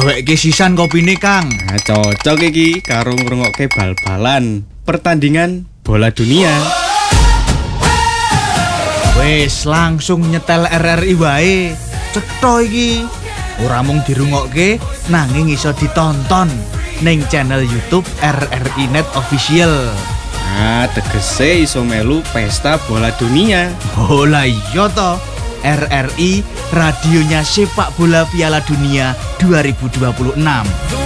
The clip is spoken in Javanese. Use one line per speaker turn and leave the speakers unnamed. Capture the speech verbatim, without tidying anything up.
Gaweke sisan kopine, Kang.
Nah, cocok iki karo ngrungokke bal-balan pertandingan bola dunia.
Wes langsung nyetel R R I wae. Cetha iki. Ora mung dirungokke, nanging iso ditonton ning channel YouTube R R I Net Official.
Nah, tegese iso melu pesta bola dunia.
Oh lah iya toh. R R I radionya sepak bola Piala Dunia dua ribu dua puluh enam.